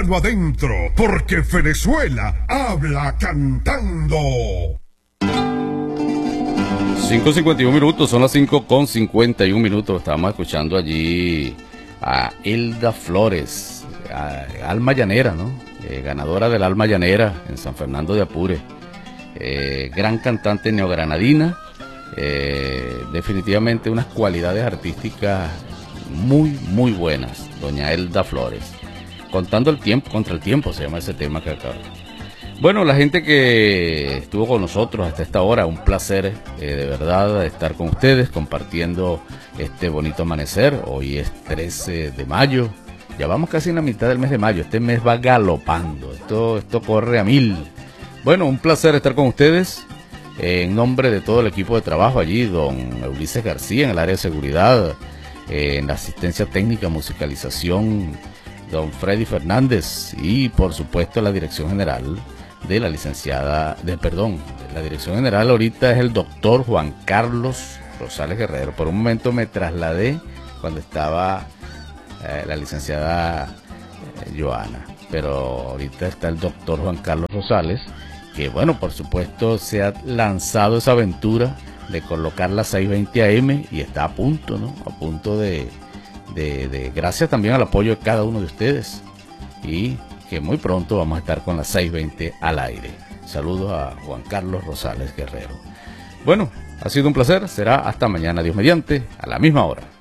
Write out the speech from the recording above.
Adentro, porque Venezuela habla cantando. 5:51 minutos, son las 5:51. Estábamos escuchando allí a Hilda Flores, Alma Llanera, ¿no? Ganadora del Alma Llanera en San Fernando de Apure. Gran cantante neogranadina, definitivamente unas cualidades artísticas muy buenas, doña Hilda Flores. Contando el tiempo, contra el tiempo se llama ese tema que acabo. Bueno, la gente que estuvo con nosotros hasta esta hora, un placer de verdad estar con ustedes compartiendo este bonito amanecer. Hoy es 13 de mayo, ya vamos casi en la mitad del mes de mayo, este mes va galopando, esto corre a 1000. Bueno, un placer estar con ustedes, en nombre de todo el equipo de trabajo allí, don Ulises García en el área de seguridad, en la asistencia técnica, musicalización, don Freddy Fernández y por supuesto la dirección general de la la dirección general ahorita es el doctor Juan Carlos Rosales Guerrero. Por un momento me trasladé cuando estaba la licenciada Joana, pero ahorita está el doctor Juan Carlos Rosales, que bueno, por supuesto se ha lanzado esa aventura de colocar la 620 AM y está a punto, ¿no? A punto de gracias también al apoyo de cada uno de ustedes, y que muy pronto vamos a estar con las 620 al aire. Saludos a Juan Carlos Rosales Guerrero. Bueno, ha sido un placer, será hasta mañana, Dios mediante, a la misma hora.